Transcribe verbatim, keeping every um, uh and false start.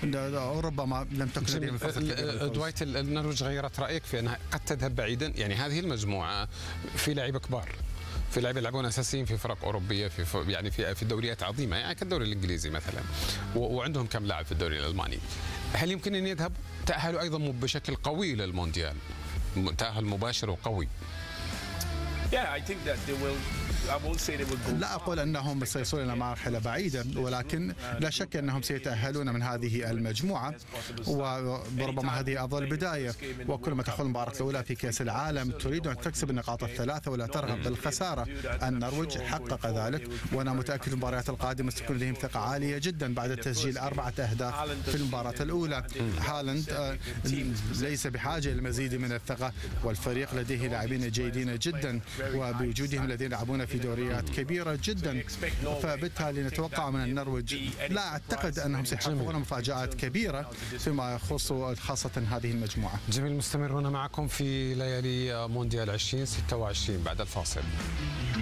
ربما لم تكن لديهم الفرصة. دوايت، النرويج غيرت رأيك في أنها قد تذهب بعيدا؟ يعني هذه المجموعة في لاعيبة كبار، في لاعبين يلعبون اساسيين في فرق اوروبيه، في يعني في في دوريات عظيمه يعني كالدوري الانجليزي مثلا، وعندهم كم لاعب في الدوري الالماني. هل يمكن ان يذهب تاهلوا ايضا بشكل قوي للمونديال، تاهل مباشر وقوي؟ لا أقول أنهم سيصلون إلى مرحلة بعيدة، ولكن لا شك أنهم سيتأهلون من هذه المجموعة، وربما هذه أفضل بداية. وكلما تدخل المباراة الأولى في كأس العالم تريد أن تكسب النقاط الثلاثة ولا ترغب بالخسارة. النرويج حقق ذلك، وأنا متأكد المباريات القادمة ستكون لديهم ثقة عالية جدا بعد تسجيل أربعة أهداف في المباراة الأولى. هالاند ليس بحاجة إلى المزيد من الثقة، والفريق لديه لاعبين جيدين جدا، وبوجودهم الذين يلعبون في دوريات كبيرة جدا، فبالتالي نتوقع من النرويج، لا أعتقد أنهم سيحققون مفاجآت كبيرة فيما يخص خاصة هذه المجموعة. جميل، مستمرون معكم في ليالي مونديال ألفين وستة وعشرين بعد الفاصل.